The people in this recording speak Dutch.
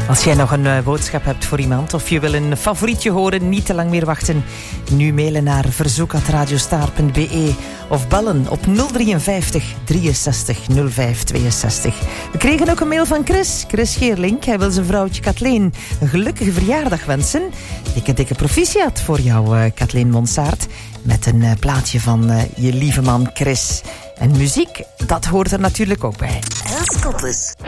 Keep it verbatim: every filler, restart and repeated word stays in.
Als jij nog een uh, boodschap hebt voor iemand of je wil een favorietje horen, niet te lang meer wachten. Nu mailen naar verzoek at radiostar punt b e of bellen op nul drieënvijftig drieënzestig nul vijf tweeënzestig. We kregen ook een mail van Chris, Chris Geerlink. Hij wil zijn vrouwtje Kathleen een gelukkige verjaardag wensen. Dikke, dikke proficiat voor jou, uh, Kathleen Monsaert. Met een uh, plaatje van uh, je lieve man Chris. En muziek, dat hoort er natuurlijk ook bij. Els Koppes.